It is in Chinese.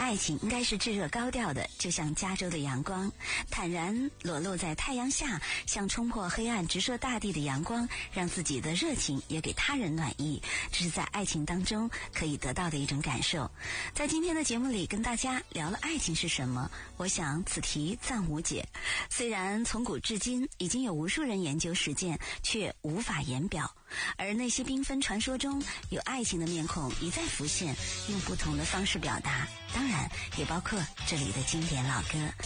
爱情应该是炙热高调的，就像加州的阳光，坦然裸露在太阳下，像冲破黑暗直射大地的阳光，让自己的热情也给他人暖意，这是在爱情当中可以得到的一种感受。在今天的节目里跟大家聊了爱情是什么，我想此题暂无解。虽然从古至今已经有无数人研究实践，却无法言表，而那些缤纷传说中有爱情的面孔一再浮现，用不同的方式表达，当然也包括这里的经典老歌。